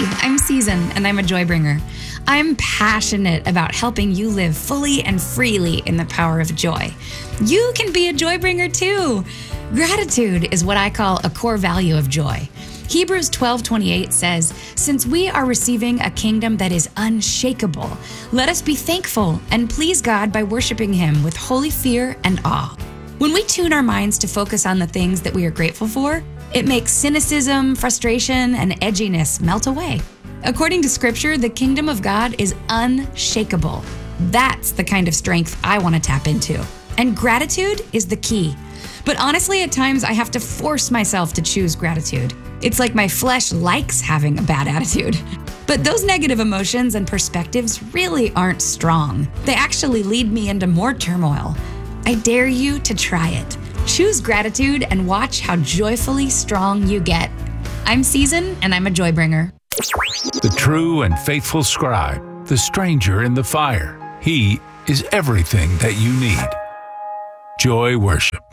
I'm Season, and I'm a joy bringer. I'm passionate about helping you live fully and freely in the power of joy. You can be a joy bringer too. Gratitude is what I call a core value of joy. Hebrews 12:28 says, "Since we are receiving a kingdom that is unshakable, let us be thankful and please God by worshiping Him with holy fear and awe." When we tune our minds to focus on the things that we are grateful for, it makes cynicism, frustration, and edginess melt away. According to Scripture, the kingdom of God is unshakable. That's the kind of strength I want to tap into. And gratitude is the key. But honestly, at times I have to force myself to choose gratitude. It's like my flesh likes having a bad attitude. But those negative emotions and perspectives really aren't strong. They actually lead me into more turmoil. I dare you to try it. Choose gratitude and watch how joyfully strong you get. I'm Season, and I'm a joy bringer. The true and faithful scribe, the stranger in the fire. He is everything that you need. Joy Worship.